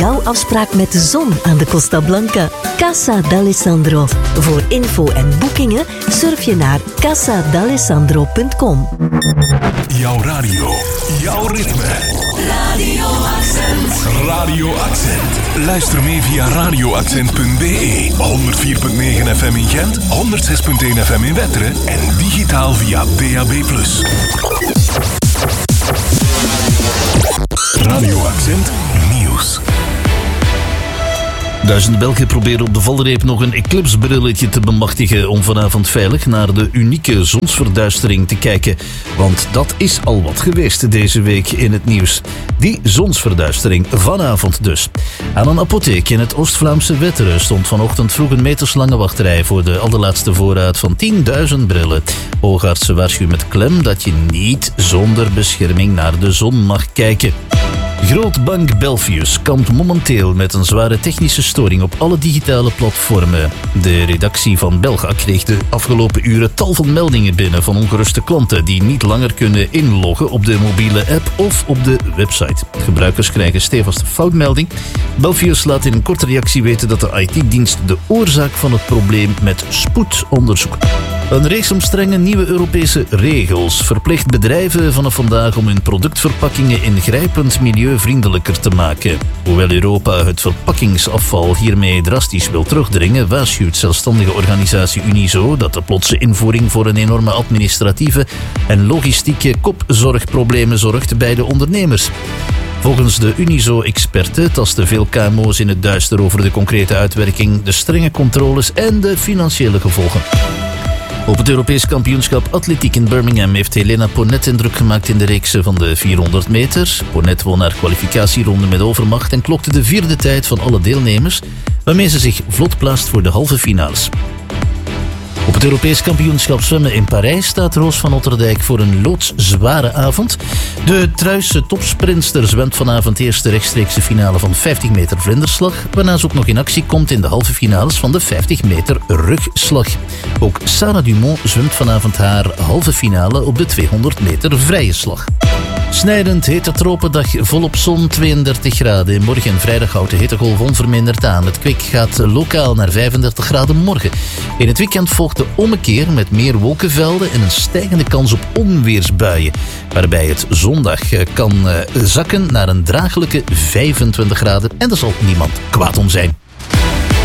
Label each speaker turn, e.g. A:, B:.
A: jouw afspraak met de zon aan de Costa Blanca. Casa d'Alessandro. Voor info en boekingen surf je naar casadalessandro.com.
B: Jouw radio, jouw ritme.
C: Radio Accent.
B: Radio Accent. Luister mee via radioaccent.be. 104.9 FM in Gent, 106.1 FM in Wetteren en digitaal via DAB+. Radio Accent Nieuws.
D: Duizenden Belgen proberen op de valreep nog een eclipsebrilletje te bemachtigen om vanavond veilig naar de unieke zonsverduistering te kijken. Want dat is al wat geweest deze week in het nieuws. Die zonsverduistering vanavond dus. Aan een apotheek in het Oost-Vlaamse Wetteren stond vanochtend vroeg een meterslange wachtrij voor de allerlaatste voorraad van 10.000 brillen. Oogartsen waarschuwen met klem dat je niet zonder bescherming naar de zon mag kijken. Grootbank Belfius kampt momenteel met een zware technische storing op alle digitale platformen. De redactie van Belga kreeg de afgelopen uren tal van meldingen binnen van ongeruste klanten die niet langer kunnen inloggen op de mobiele app of op de website. Gebruikers krijgen stevast foutmelding. Belfius laat in een korte reactie weten dat de IT-dienst de oorzaak van het probleem met spoed onderzoekt. Een reeks strenge nieuwe Europese regels verplicht bedrijven vanaf vandaag om hun productverpakkingen ingrijpend milieuvriendelijker te maken. Hoewel Europa het verpakkingsafval hiermee drastisch wil terugdringen, waarschuwt zelfstandige organisatie Unizo dat de plotse invoering voor een enorme administratieve en logistieke kopzorgproblemen zorgt bij de ondernemers. Volgens de Unizo-experten tasten veel KMO's in het duister over de concrete uitwerking, de strenge controles en de financiële gevolgen. Op het Europees kampioenschap atletiek in Birmingham heeft Helena Ponet indruk gemaakt in de reeks van de 400 meter. Ponet won haar kwalificatieronde met overmacht en klokte de 4e tijd van alle deelnemers, waarmee ze zich vlot plaatst voor de halve finales. Op het Europees kampioenschap zwemmen in Parijs staat Roos van Otterdijk voor een loodzware avond. De Truisse topsprinster zwemt vanavond eerst de rechtstreekse finale van 50 meter vlinderslag, waarna ze ook nog in actie komt in de halve finales van de 50 meter rugslag. Ook Sarah Dumont zwemt vanavond haar halve finale op de 200 meter vrije slag. Snijdend hete tropendag, volop zon, 32 graden. Morgen en vrijdag houdt de hittegolf onverminderd aan. Het kwik gaat lokaal naar 35 graden morgen. In het weekend volgt de ommekeer met meer wolkenvelden en een stijgende kans op onweersbuien. Waarbij het zondag kan zakken naar een draaglijke 25 graden. En daar zal niemand kwaad om zijn.